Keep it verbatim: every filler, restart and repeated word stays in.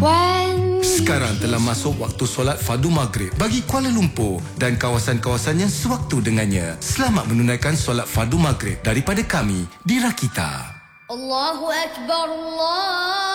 One. Sekarang telah masuk waktu solat fardu maghrib bagi Kuala Lumpur dan kawasan-kawasan yang sewaktu dengannya. Selamat menunaikan solat fardu maghrib daripada kami di Rakita. Allahu Akbar, Allah.